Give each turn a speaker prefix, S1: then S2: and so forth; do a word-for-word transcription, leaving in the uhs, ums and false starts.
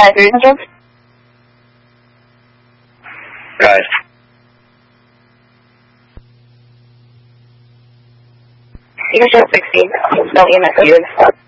S1: five three hundred.
S2: Right.
S1: You can show sixteen. No, E M S.